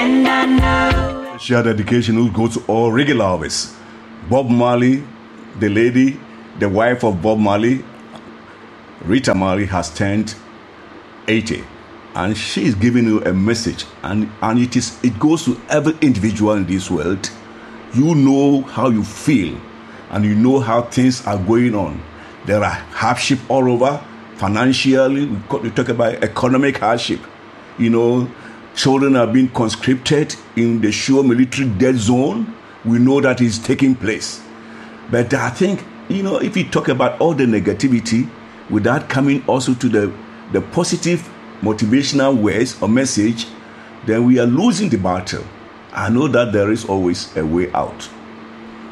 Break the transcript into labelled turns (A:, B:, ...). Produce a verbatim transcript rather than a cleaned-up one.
A: And I know.
B: Special dedication will go to all reggae lovers. Bob Marley, the lady, the wife of Bob Marley, Rita Marley, has turned eighty. And she is giving you a message. And, and it is it goes to every individual in this world. You know how you feel. And you know how things are going on. There are hardship all over. Financially, we talk about economic hardship. You know, children are being conscripted in the sure military dead zone. We know that is taking place. But I think, you know, if you talk about all the negativity without coming also to the, the positive motivational words or message, then we are losing the battle. I know that there is always a way out.